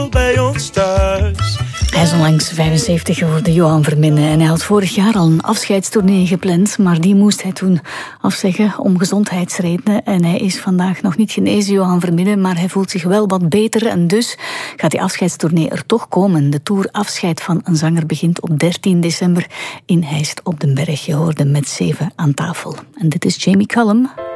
bij ons thuis. Hij is onlangs 75 geworden, Johan Verminnen. En hij had vorig jaar al een afscheidstournee gepland, maar die moest hij toen afzeggen om gezondheidsredenen. En hij is vandaag nog niet genezen, Johan Verminnen, maar hij voelt zich wel wat beter. En dus gaat die afscheidstournee er toch komen. De tour Afscheid van een zanger begint op 13 december in Heist op den Berg. Je hoorde Met 7 aan tafel. En dit is Jamie Cullum.